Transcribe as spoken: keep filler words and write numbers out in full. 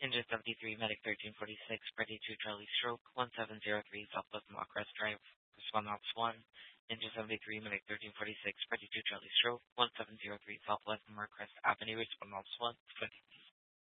Engine seventy-three, Medic thirteen forty-six, ready to Charlie Stroke, one seven zero three, Southwest Mallcrest Drive, Response Ops one. Engine seventy-three, Medic thirteen forty-six, ready to Charlie Stroke, one seven zero three, Southwest Mallcrest Avenue, Response Ops one.